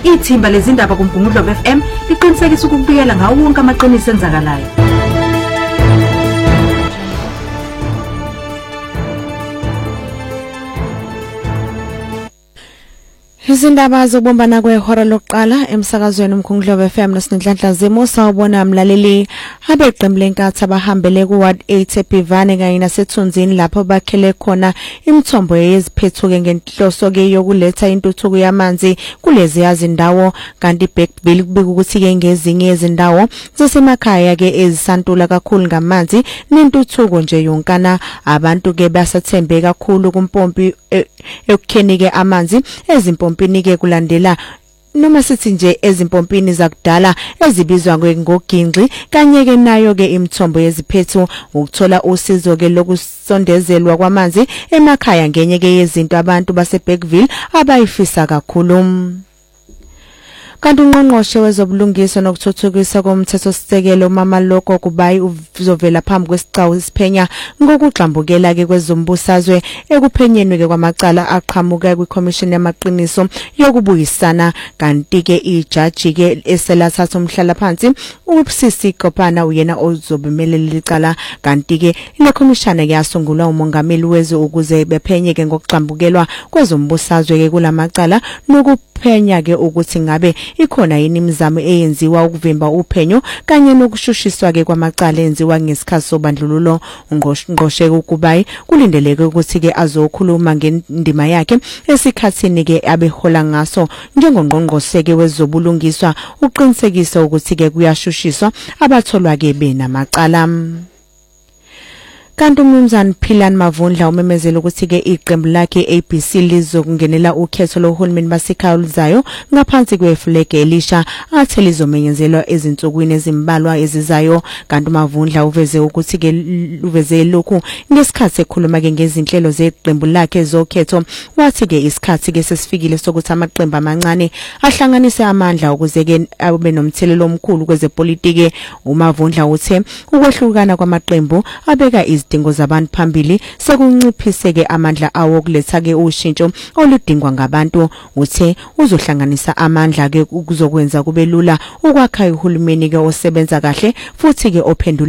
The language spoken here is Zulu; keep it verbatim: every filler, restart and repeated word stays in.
Ithimba lezindaba kuMgungundlovu F M liqinisekisa ukubikela ngawo wonke amaqiniso enzakalayo. Izindaba zokubumbana kwehora lokuqala emsakazweni uMgungundlovu F M noSinhlanhla Zimo sawubona mlaleli abeqembu lenkathi abahambele ku Ward eight eBivane kanye nasethunzini lapho bakhele khona imithombo yeziphethuke ngenhloso ke yokuletha intuthuko yamanzi kulezi yazindawo kanti Beckville kubika ukuthi ke ngezinye izindawo zasemakhaya ke ezisantula kakhulu ngamanzi nentuthuko nje yonkana abantu ke basathembe kakhulu kumpompi ekukheni ke amanzi ezimpompi ke kulandela noma sithi nje ezimpompini zakudala ezibizwa ngoginqi kanye ke nayo ke imithombo yeziphethu ukuthola usizo ke lokusondezelwa kwamanzi emakhaya ngenye ke yezinto abantu baseBeckville abayifisa kakhulu. Kanti ungqongqoshe wezobulungiswa nokuthuthukiswa komthethosisekelo uMama Loko Kubayi uzovela phambi kwesicawu isiphenya ngokugxambukela ke kwezombusazwe ekuphenyeni ke kwamacala aqhamuka kwiCommission yamaqiniso yokubuyisana kanti ke ijaji ke eselathatha umhlala phansi uBusisi Kopana uyena ozobemelela licala kanti ke le commission yasungulwa umongameli wezwe ukuze bephenye ke ngokugxambukelwa kwezombusazwe ke kulamacala nokuphenya ke ukuthi ngabe ikhona yini imizamo eyenziwa ukuvimba uphenyo kanye nokushushiswa ke kwamacala enziwa ngesikhathi sobandlululo. Ungqongqoshe Kubayi kulindeleke ukuthi ke azokhuluma ngendima yakhe esikhathini ke abehola ngaso njengongqongqoshe ke wezobulungiswa uqinisekisa ukuthi ke kuyashushiswa abatholwa ke benamacala. Kanti uMnumzane Philani Mavundla umemezela ukuthi ke iqembu lakhe A B C lizokungenela ukhetho lohulumeni basekhaya oluzayo ngaphansi kweflege elisha athi lizomenyezelwa ezinsukwini ezimbalwa ezizayo. Kanti uMavundla uveze ukuthi ke uveze lokhu ngesikhathi ekhuluma ke ngezinhlelo zeqembu lakhe zokhetho wathi ke isikhathi ke sesifikile sokuthi amaqembu amancane ahlanganise amandla ukuze ke abe nomthelelo omkhulu kwezepolitiki. uMavundla uthe ukwehlukana kwamaqembu abeka izidingo zabantu phambili sekunciphise ke amandla awo kuletha ke ushintsho oludingwa ngabantu. Uthe uzohlanganisa amandla ke ukuzokwenza kube lula ukwakha uhulumeni ke osebenza kahle futhi ke ophendula